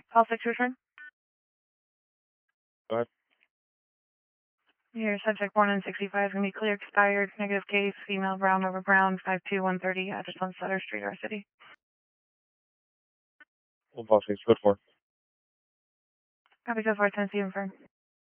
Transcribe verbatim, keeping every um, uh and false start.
Call six return. Go ahead. Your subject born in sixty-five, gonna be clear expired, negative case, female, brown over brown, five two one thirty, address on Sutter Street, our city. Old boss six, good for. Copy, go for it, Tennessee, confirm.